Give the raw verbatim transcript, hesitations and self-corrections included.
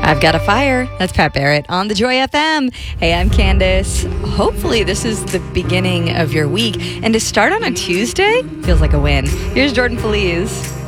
I've Got a Fire. That's Pat Barrett on the Joy F M. Hey, I'm Candace. Hopefully this is the beginning of your week. And to start on a Tuesday feels like a win. Here's Jordan Feliz.